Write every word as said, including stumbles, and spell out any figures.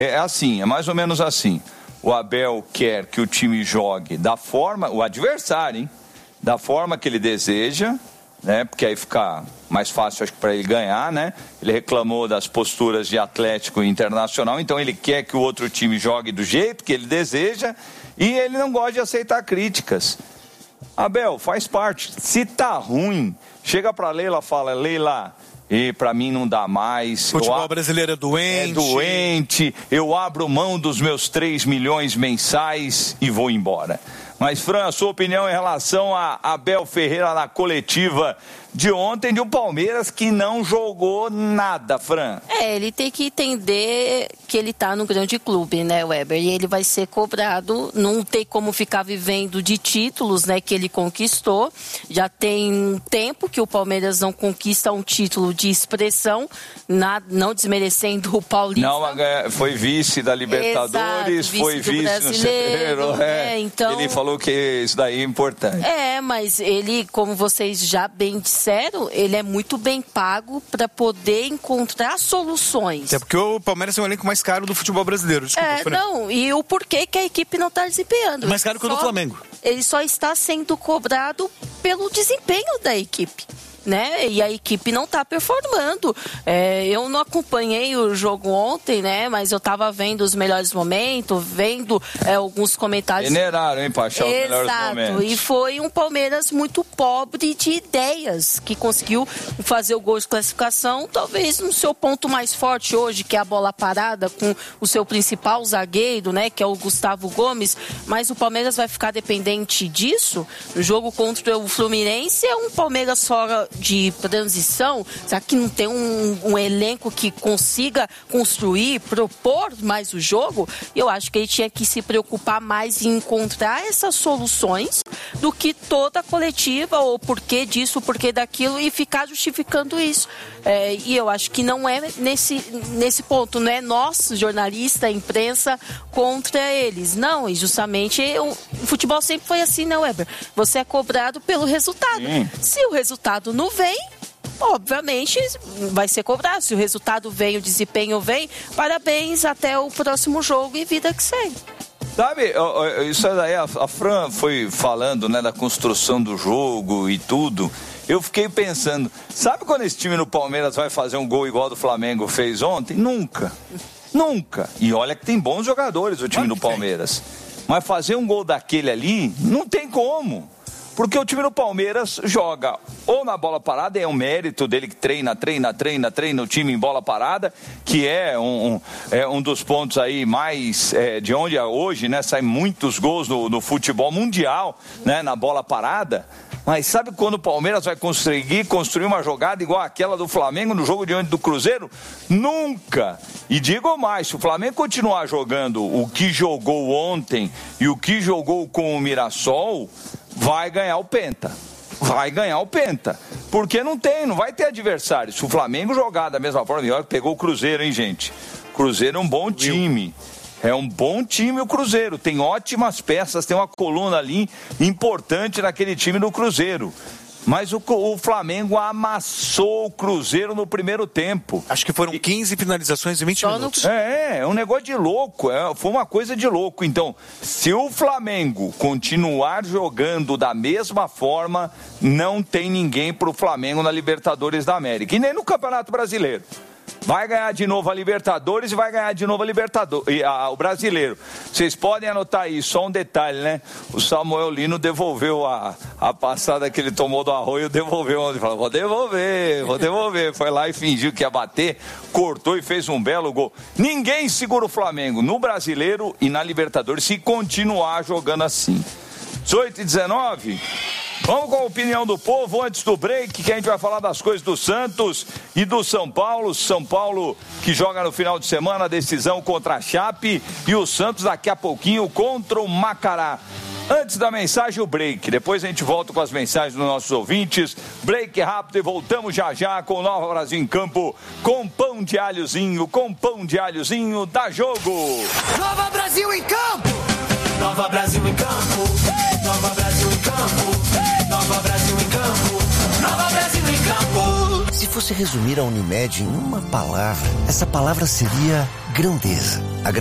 É assim, é mais ou menos assim. O Abel quer que o time jogue da forma, o adversário, hein? Da forma que ele deseja, né? Porque aí fica mais fácil, acho que, para ele ganhar, né? Ele reclamou das posturas de Atlético e Internacional, então ele quer que o outro time jogue do jeito que ele deseja e ele não gosta de aceitar críticas. Abel, faz parte. Se tá ruim, chega para Leila e fala, Leila, e para mim não dá mais. O futebol brasileiro é doente. É doente, eu abro mão dos meus três milhões mensais e vou embora. Mas, Fran, a sua opinião em relação a Abel Ferreira na coletiva de ontem, de um Palmeiras que não jogou nada, Fran? É, ele tem que entender que ele tá no grande clube, né, Weber? E ele vai ser cobrado, não tem como ficar vivendo de títulos, né, que ele conquistou. Já tem um tempo que o Palmeiras não conquista um título de expressão, na, não desmerecendo o Paulista. Não, foi vice da Libertadores, Exato, foi vice, vice no Cruzeiro. É, então... Ele falou que isso daí é importante. É, mas ele, como vocês já bem disseram, ele é muito bem pago para poder encontrar soluções. É porque o Palmeiras é o elenco mais caro do futebol brasileiro. Desculpa, é, não, e o porquê que a equipe não está desempenhando. É mais caro que o do Flamengo. Ele só está sendo cobrado pelo desempenho da equipe, né? E a equipe não está performando. É, eu não acompanhei o jogo ontem, né? Mas eu estava vendo os melhores momentos, vendo é, alguns comentários. Generaram, hein, Paixão, os melhores momentos. Exato, e foi um Palmeiras muito pobre de ideias, que conseguiu fazer o gol de classificação, talvez no seu ponto mais forte hoje, que é a bola parada, com o seu principal zagueiro, né? Que é o Gustavo Gomes, mas o Palmeiras vai ficar dependente disso. No jogo contra o Fluminense, é um Palmeiras fora de transição, será que não tem um, um elenco que consiga construir, propor mais o jogo? Eu acho que ele tinha que se preocupar mais em encontrar essas soluções do que toda a coletiva, ou porquê disso, porquê daquilo, e ficar justificando isso. É, e eu acho que não é nesse, nesse ponto, não é nós, jornalista, imprensa, contra eles. Não, e justamente o, o futebol sempre foi assim, né, Weber? Você é cobrado pelo resultado. Sim. Se o resultado não vem, obviamente vai ser cobrado. Se o resultado vem, o desempenho vem, parabéns, até o próximo jogo e vida que segue. Sabe, isso daí, a Fran foi falando, né, da construção do jogo e tudo. Eu fiquei pensando, sabe quando esse time no Palmeiras vai fazer um gol igual do Flamengo fez ontem? Nunca. Nunca. E olha que tem bons jogadores o time do Palmeiras. Mas fazer um gol daquele ali, não tem como. Porque o time do Palmeiras joga ou na bola parada, é um mérito dele que treina, treina, treina, treina o time em bola parada, que é um, um, é um dos pontos aí mais, é, de onde hoje, né, saem muitos gols no, no futebol mundial, né, na bola parada. Mas sabe quando o Palmeiras vai conseguir construir uma jogada igual aquela do Flamengo no jogo diante do Cruzeiro? Nunca! E digo mais, se o Flamengo continuar jogando o que jogou ontem e o que jogou com o Mirassol, vai ganhar o Penta. Vai ganhar o Penta. Porque não tem, não vai ter adversário. Se o Flamengo jogar da mesma forma, olha, pegou o Cruzeiro, hein, gente? Cruzeiro é um bom time. É um bom time o Cruzeiro, tem ótimas peças, tem uma coluna ali importante naquele time do Cruzeiro. Mas o, o Flamengo amassou o Cruzeiro no primeiro tempo. Acho que foram quinze finalizações em vinte Só minutos. No... É, é um negócio de louco, é, foi uma coisa de louco. Então, se o Flamengo continuar jogando da mesma forma, não tem ninguém pro Flamengo na Libertadores da América. E nem no Campeonato Brasileiro. Vai ganhar de novo a Libertadores e vai ganhar de novo a Libertadores, a, o Brasileiro. Vocês podem anotar aí, só um detalhe, né? O Samuel Lino devolveu a, a passada que ele tomou do Arroio, devolveu. Ele falou, vou devolver, vou devolver. Foi lá e fingiu que ia bater, cortou e fez um belo gol. Ninguém segura o Flamengo no Brasileiro e na Libertadores se continuar jogando assim. dezoito e dezenove... Vamos com a opinião do povo antes do break, que a gente vai falar das coisas do Santos e do São Paulo. São Paulo que joga no final de semana a decisão contra a Chape e o Santos daqui a pouquinho contra o Macará. Antes da mensagem, o break. Depois a gente volta com as mensagens dos nossos ouvintes. Break rápido e voltamos já já com o Nova Brasil em Campo, com pão de alhozinho, com pão de alhozinho, dá jogo. Nova Brasil em Campo! Nova Brasil em Campo! Nova Brasil em Campo! Nova Brasil em Campo! Nova Brasil em Campo! Se fosse resumir a Unimed em uma palavra, essa palavra seria grandeza. A